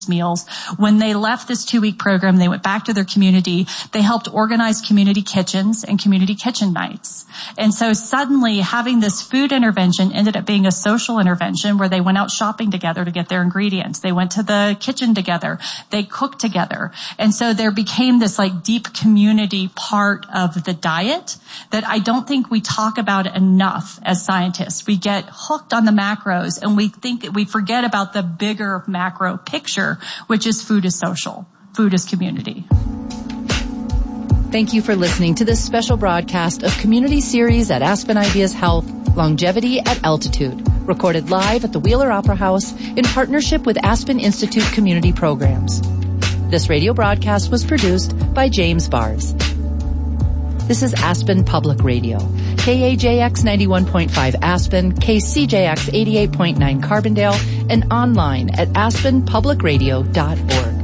meals. When they left this 2-week program, they went back to their community. They helped organize community kitchens and community kitchen nights. And so suddenly having this food intervention ended up being a social intervention where they went out shopping together to get their ingredients. They went to the kitchen together. They cooked together. And so there became this like deep community part of the diet that I don't think we talk about enough as scientists. We get hooked on the macros and we forget about the bigger macro picture, which is food is social. Food is community. Thank you for listening to this special broadcast of Community Series at Aspen Ideas Health, Longevity at Altitude, recorded live at the Wheeler Opera House in partnership with Aspen Institute Community Programs. This radio broadcast was produced by James Bars. This is Aspen Public Radio, KAJX 91.5 Aspen, KCJX 88.9 Carbondale, and online at aspenpublicradio.org.